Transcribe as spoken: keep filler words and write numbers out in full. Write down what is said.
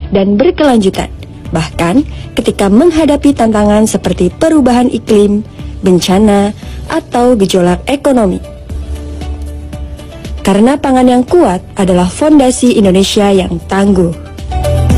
dan berkelanjutan, bahkan ketika menghadapi tantangan seperti perubahan iklim, bencana, atau gejolak ekonomi. Karena pangan yang kuat adalah fondasi Indonesia yang tangguh.